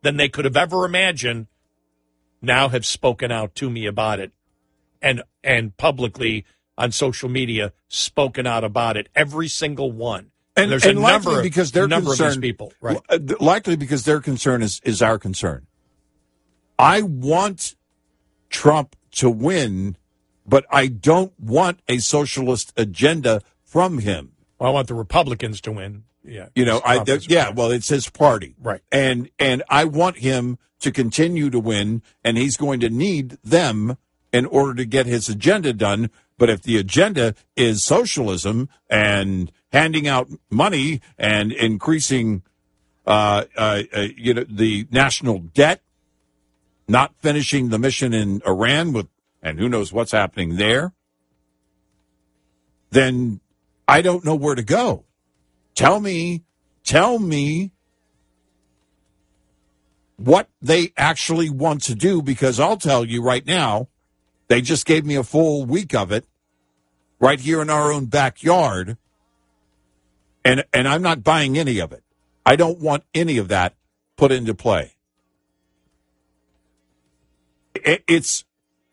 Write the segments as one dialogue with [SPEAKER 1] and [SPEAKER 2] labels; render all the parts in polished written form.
[SPEAKER 1] than they could have ever imagined now have spoken out to me about it and publicly on social media spoken out about it. Every single one. And there's a number of these people. Right.
[SPEAKER 2] Likely because their concern is our concern. I want Trump to win, but I don't want a socialist agenda from him.
[SPEAKER 1] Well, I want the Republicans to win. Yeah.
[SPEAKER 2] Well, it's his party.
[SPEAKER 1] Right.
[SPEAKER 2] And I want him to continue to win, and he's going to need them in order to get his agenda done. But if the agenda is socialism and handing out money and increasing, the national debt, not finishing the mission in Iran and who knows what's happening there, then I don't know where to go. Tell me what they actually want to do, because I'll tell you right now, they just gave me a full week of it right here in our own backyard, and I'm not buying any of it. I don't want any of that put into play. It's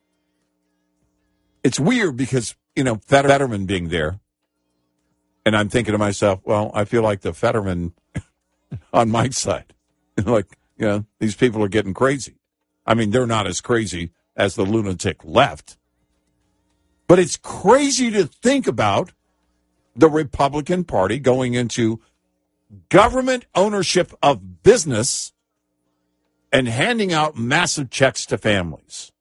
[SPEAKER 2] weird because, Fetterman being there, and I'm thinking to myself, well, I feel like the Fetterman on my side. These people are getting crazy. I mean, they're not as crazy as the lunatic left. But it's crazy to think about the Republican Party going into government ownership of business and handing out massive checks to families.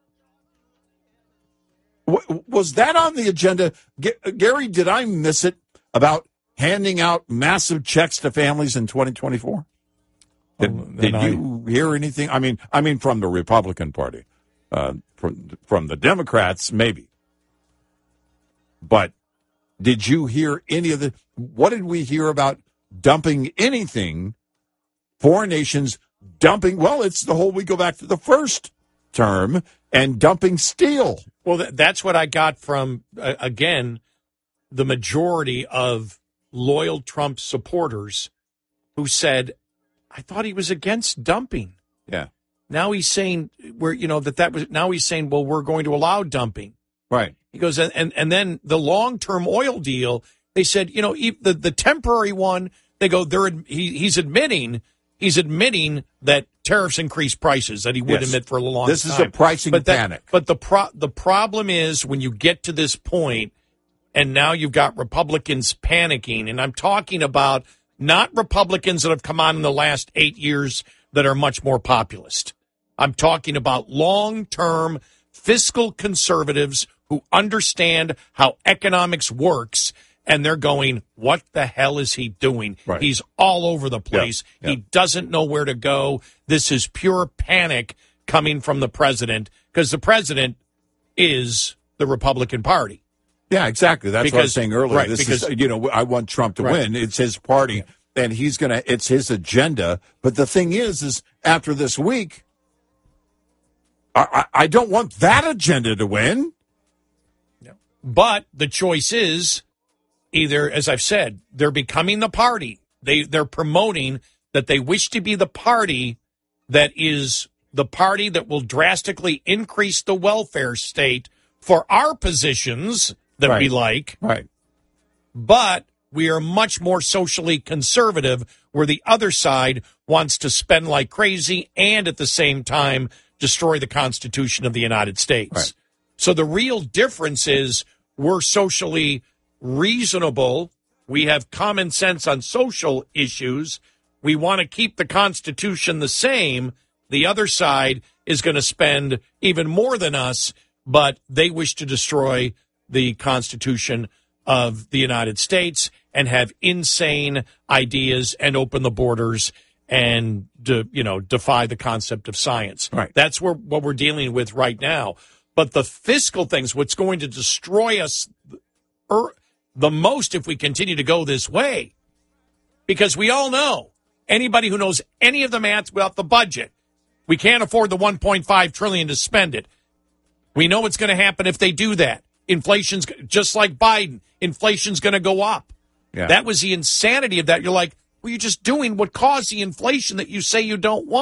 [SPEAKER 2] Was that on the agenda? Gary, did I miss it about handing out massive checks to families in 2024? Did you hear anything? I mean, from the Republican Party, from the Democrats, maybe. But did you hear any of what did we hear about dumping anything? Foreign nations dumping, we go back to the first term, and dumping steel.
[SPEAKER 1] Well, that's what I got from, again, the majority of loyal Trump supporters who said, I thought he was against dumping.
[SPEAKER 2] Yeah.
[SPEAKER 1] Now he's saying now he's saying, well, we're going to allow dumping.
[SPEAKER 2] Right.
[SPEAKER 1] He goes, and then the long-term oil deal, they said, the temporary one, they go, he's admitting that tariffs increase prices that he would admit for a long time.
[SPEAKER 2] This is a pricing panic.
[SPEAKER 1] But the problem is when you get to this point, and now you've got Republicans panicking, and I'm talking about not Republicans that have come on in the last 8 years that are much more populist. I'm talking about long-term fiscal conservatives who understand how economics works, and they're going, what the hell is he doing?
[SPEAKER 2] Right.
[SPEAKER 1] He's all over the place.
[SPEAKER 2] Yep.
[SPEAKER 1] He doesn't know where to go. This is pure panic coming from the president, because the president is the Republican Party.
[SPEAKER 2] Yeah, exactly. That's what I was saying earlier.
[SPEAKER 1] Right,
[SPEAKER 2] I want Trump to win. It's his party, and it's his agenda. But the thing is after this week, I don't want that agenda to win.
[SPEAKER 1] But the choice is either, as I've said, they're becoming the party. They're promoting that they wish to be the party that is the party that will drastically increase the welfare state for our positions that we like.
[SPEAKER 2] Right.
[SPEAKER 1] But we are much more socially conservative, where the other side wants to spend like crazy and at the same time destroy the Constitution of the United States.
[SPEAKER 2] Right.
[SPEAKER 1] So the real difference is we're socially reasonable. We have common sense on social issues. We want to keep the Constitution the same. The other side is going to spend even more than us, but they wish to destroy the Constitution of the United States and have insane ideas and open the borders and defy the concept of science.
[SPEAKER 2] Right.
[SPEAKER 1] That's what we're dealing with right now. But the fiscal things, what's going to destroy us the most if we continue to go this way, because we all know, anybody who knows any of the math about the budget, we can't afford the $1.5 trillion to spend it. We know what's going to happen if they do that. Inflation's just like Biden. Inflation's going to go up.
[SPEAKER 2] Yeah.
[SPEAKER 1] That was the insanity of that. You're like, well, you're just doing what caused the inflation that you say you don't want.